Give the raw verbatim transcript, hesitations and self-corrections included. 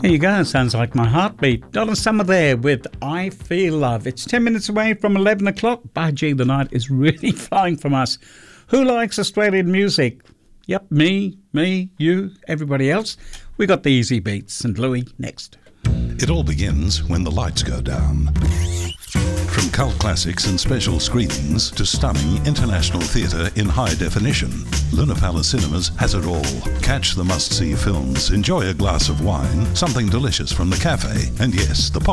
There you go. Sounds like my heartbeat. Donna Summer there with I Feel Love. It's ten minutes away from eleven o'clock. By gee, the night is really flying from us. Who likes Australian music? Yep, me, me, you, everybody else. We got the easy beats and Louis next. It all begins when the lights go down. From cult classics and special screenings to stunning international theatre in high definition, Luna Palace Cinemas has it all. Catch the must-see films, enjoy a glass of wine, something delicious from the cafe, and yes, the pop